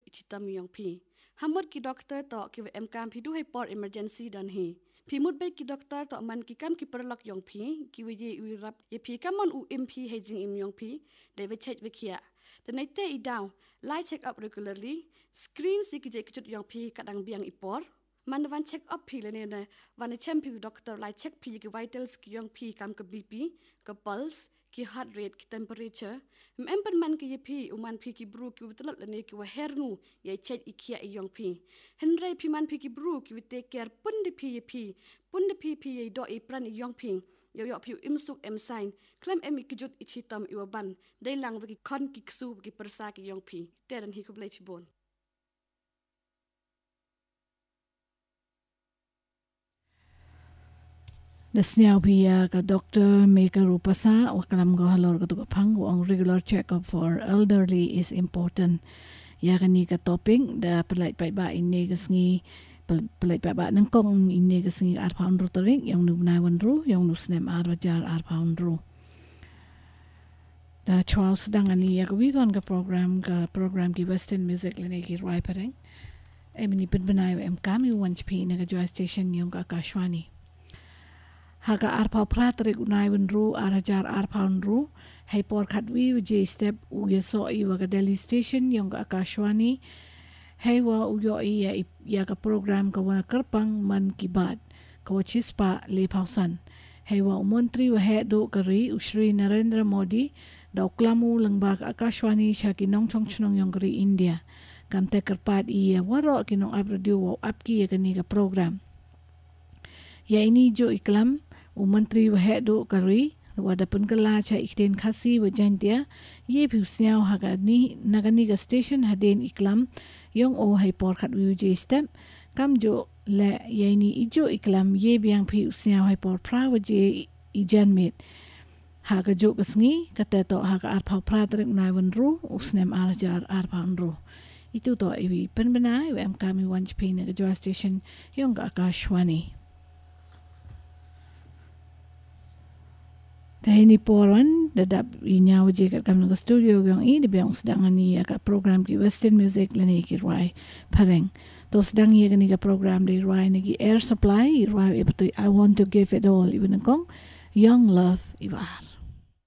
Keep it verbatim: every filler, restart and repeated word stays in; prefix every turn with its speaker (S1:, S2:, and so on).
S1: ichitam yong pi hamot ki doctor to ki em kam pi du hai por emergency dan hi pi mut bai ki doctor to man ki kam ki perlok yong pi ki we ye u rap ye pi kamon u im pi he jing im yong pi de we check we kia the night te i down light check up regularly screen si ki je ki chut yong pi kadang biang ipor man van check up pi le ne van champion doctor light check pi ki vitals ki yong pi kam ka B P ka pulse ki heart rate ki temperature member man ki ye pi uman pi ki bru ki utlat le ne ki wa hernu ye check ikia i yong pi henry pi man pi ki bru ki we take care pun de pi ye pi pun de pi pi ye do i pran i yong pi yo yo pi im suk em sign klem em ki jut ichitam i ban dei lang we ki kon ki ksu ki persa ki yong pi teran hi ko ble chi bon
S2: Desnya pia ka doctor Meka Rupasa wakalam go halor ka tuka pango ang regular check-up for elderly is important. Ya kani ka topping da pelait pai ba ini kasngi pelait pai ba nangkong ini kasngi ar pound ru tering yang nu naiwan ru yang nu snem ar wajar ar pound ru. Da chow sedang ani ya kawiton ka program ka program ki Western Music lene ki rai pareng. Emini penbenai em kami wanchpi na ka joy station yung ka Akashwani. Haga arpa pratrik unai wenru arajar arpa unru hai por khatwi wje step u yeso i waga Delhi station yang Akashwani hai wa u yo i ya, ya ka program ka wana kerpang man kibat ka wachispa le pausan hai wa umontri wa he do kari Shri Narendra Modi da uklamu langba ka Akashwani sha kinong chong chnong yang kari India kam te kerpat i ya waro kinong abradio wa apki ya kani ka program ya ini jo iklam u menteri wahed do kari wada pun kala cha ikden khasi wajan dia ye phu siao haga ni nagani ga station haden iklam yong o hai por khat wi je step kam jo le ye ni ijo iklam ye biang phu siao hai por pra waje ijan met haga jo kasngi kata to haga ar phau pra trek nai wan ru usnem ar jar ar phan ru itu to iwi penbenai wem kami wanch pin ga jo station yong ga Akashwani Dahini poran dadap inya waje kat kam ng studio gang i de biang sedang ani ka program ki Western Music lani ki rai pareng to sedang ye gani ka program de rai ni air supply rai epto I want to give it all even kong young love iwar